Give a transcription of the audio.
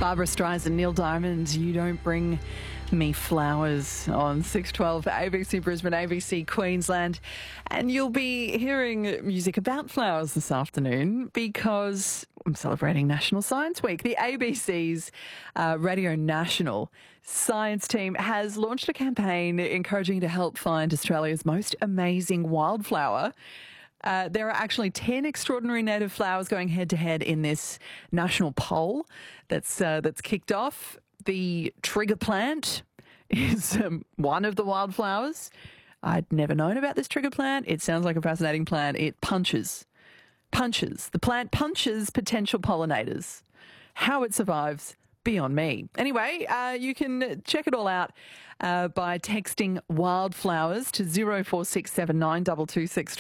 Barbara Streisand, Neil Diamond, You Don't Bring Me Flowers on 612 ABC Brisbane, ABC Queensland. And you'll be hearing music about flowers this afternoon because I'm celebrating National Science Week. The ABC's Radio National Science team has launched a campaign encouraging you to help find Australia's most amazing wildflower. There are actually 10 extraordinary native flowers going head-to-head in this national poll that's kicked off. The trigger plant is one of the wildflowers. I'd never known about this trigger plant. It sounds like a fascinating plant. It punches. The plant punches potential pollinators. How it survives, beyond me. Anyway, you can check it all out by texting wildflowers to 0467922612.